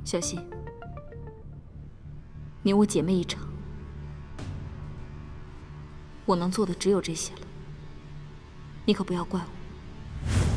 小溪，你我姐妹一场，我能做的只有这些了。你可不要怪我。